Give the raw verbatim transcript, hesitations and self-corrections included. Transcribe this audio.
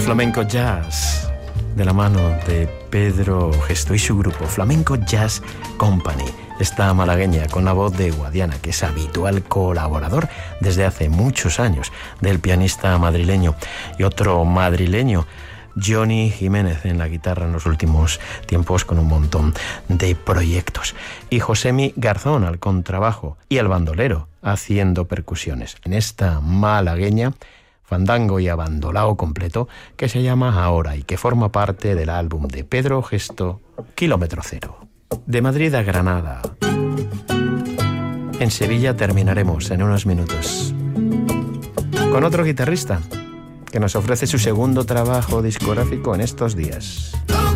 Flamenco Jazz, de la mano de Pedro Gesto y su grupo Flamenco Jazz Company. Esta malagueña con la voz de Guadiana, que es habitual colaborador desde hace muchos años del pianista madrileño, y otro madrileño, Johnny Jiménez, en la guitarra en los últimos tiempos con un montón de proyectos, y Josemi Garzón al contrabajo y al bandolero haciendo percusiones en esta malagueña fandango y abandolao completo que se llama Ahora y que forma parte del álbum de Pedro Gesto, Kilómetro Cero. De Madrid a Granada. En Sevilla terminaremos en unos minutos con otro guitarrista que nos ofrece su segundo trabajo discográfico en estos días.